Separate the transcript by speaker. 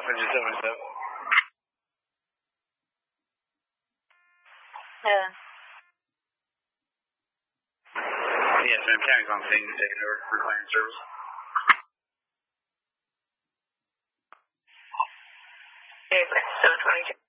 Speaker 1: Engine 77.
Speaker 2: Yeah.
Speaker 1: Yes, ma'am. County's on scene, taking over for clearing service.
Speaker 2: Okay, 722.